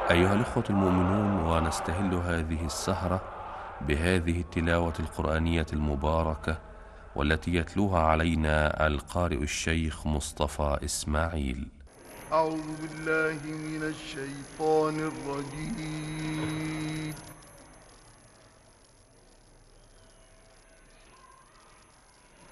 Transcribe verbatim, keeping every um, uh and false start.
أيها الأخوة المؤمنون، ونستهل هذه السهرة بهذه التلاوة القرآنية المباركة والتي يتلوها علينا القارئ الشيخ مصطفى إسماعيل. أعوذ بالله من الشيطان الرجيم.